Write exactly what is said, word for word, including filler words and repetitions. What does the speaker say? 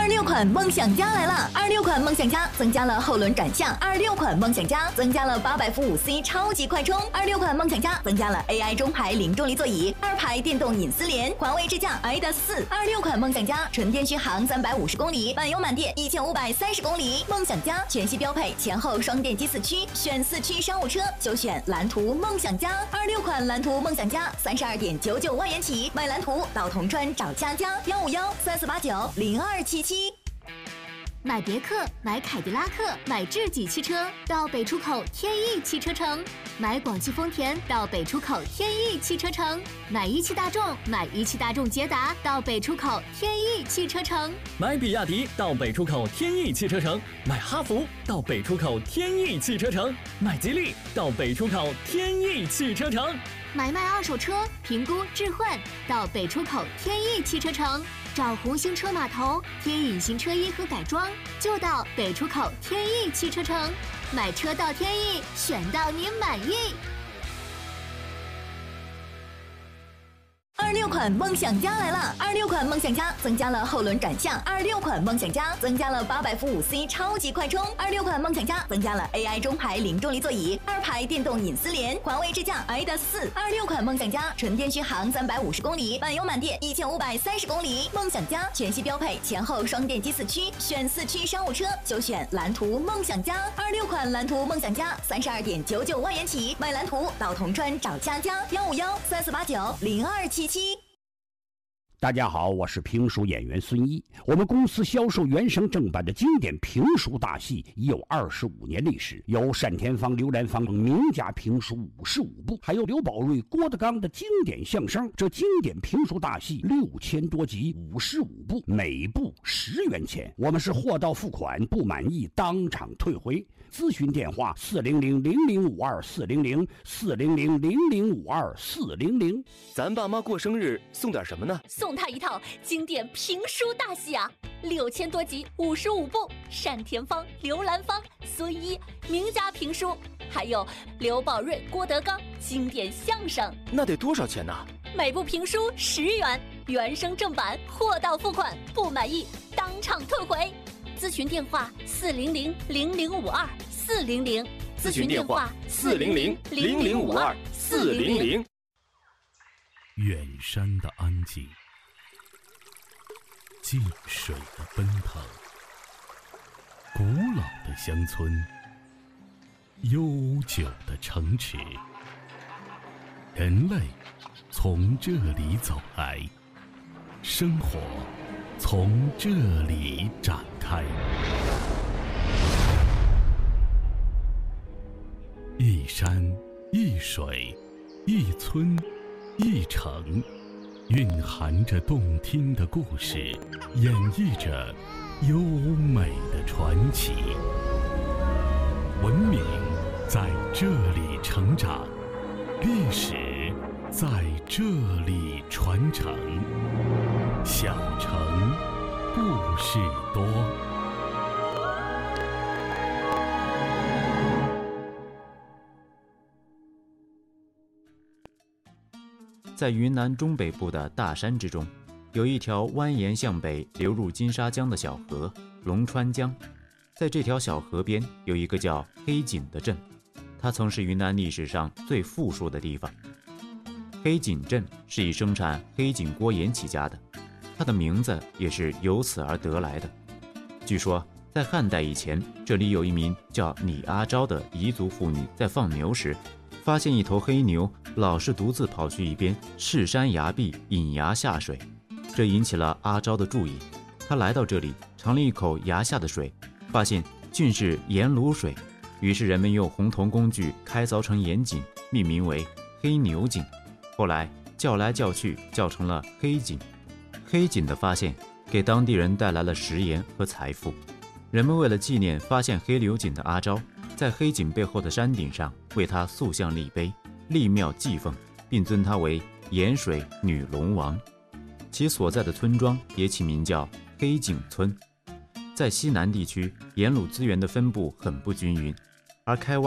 二十六款梦想家来了！二十六款梦想家增加了后轮转向，二十六款梦想家增加了八百伏五 C 超级快充，二十六款梦想家增加了 A I 中排零重力座椅，二排电动隐私联，华为智驾 i 的四。二十六款梦想家纯电续航三百五十公里，满油满电一千五百三十公里。梦想家全系标配前后双电机四驱，选四驱商务车就选蓝图梦想家。二十六款蓝图梦想家三十二点九九万元起，买蓝图到铜川找佳佳幺五幺三四八九零二七七。 买别克、买凯迪拉克、买智己汽车到北出口天翼汽车城，买广汽丰田到北出口天翼汽车城，买一汽大众、买一汽大众捷达到北出口天翼汽车城， 买比亚迪到北出口天翼汽车城，买哈弗到北出口天翼汽车城，买吉利到北出口天翼汽车城， 买卖二手车评估置换到北出口天翼汽车城。找红星车码头贴隐形车衣和改装，就到北出口天翼汽车城。买车到天翼，选到你满意。 二十六款梦想家来了！二十六款梦想家增加了后轮转向，二十六款梦想家增加了八百伏五 C 超级快充，二十六款梦想家增加了 A I 中排零重力座椅，二排电动隐私联，华为智驾 i 的四。二十六款梦想家纯电续航三百五十公里，满油满电一千五百三十公里。梦想家全系标配前后双电机四驱，选四驱商务车就选蓝图梦想家。二十六款蓝图梦想家三十二点九九万元起，买蓝图到铜川找佳佳幺五幺三四八九零二七七。 大家好，我是评书演员孙一。我们公司销售原声正版的经典评书大戏已有二十五年历史，有单田芳、刘兰芳名家评书五十五部，还有刘宝瑞、郭德纲的经典相声。这经典评书大戏六千多集，五十五部，每部十元钱。我们是货到付款，不满意当场退回。咨询电话：四零零零零五二四零零四零零零零五二四零零。 咱爸妈过生日送点什么呢？ 送他一套经典评书大戏啊，六千多集，五十五部，单田芳、刘兰芳、孙一名家评书，还有刘宝瑞、郭德纲经典相声。 那得多少钱呢？ 每部评书十元，原声正版，货到付款，不满意当场退回。咨询电话：四零零零零五二四零零。 咨询电话：四零零零零五二四零零。 远山的安静，近水的奔腾，古老的乡村，悠久的城池，人类从这里走来，生活从这里展开。一山一水一村一城，蕴含着动听的故事，演绎着优美的传奇。文明在这里成长，历史在这里传承。小城故事多。 在云南中北部的大山之中，有一条蜿蜒向北流入金沙江的小河龙川江。在这条小河边有一个叫黑井的镇，它曾是云南历史上最富庶的地方。黑井镇是以生产黑井锅盐起家的，它的名字也是由此而得来的。据说在汉代以前，这里有一名叫李阿昭的彝族妇女在放牛时，发现一头黑牛老是独自跑去一边赤山崖壁饮崖下水，这引起了阿昭的注意。他来到这里尝了一口崖下的水，发现竟是盐卤水，于是人们用红铜工具开凿成盐井，命名为黑牛井，后来叫来叫去叫成了黑井。黑井的发现给当地人带来了食盐和财富，人们为了纪念发现黑牛井的阿昭，在黑井背后的山顶上为他塑像立碑，立庙祭奉，并尊他为盐水女龙王。其所在的村庄也起名叫黑井村。在西南地区，盐卤资源的分布很不均匀，而开挖